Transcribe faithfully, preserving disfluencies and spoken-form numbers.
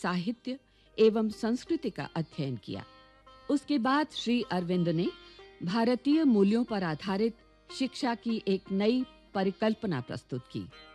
साहित्य एवं संस्कृति का अध्ययन किया। उसके बाद श्री अरविंद ने भारतीय मूल्यों पर आधारित शिक्षा की एक नई परिकल्पना प्रस्तुत की।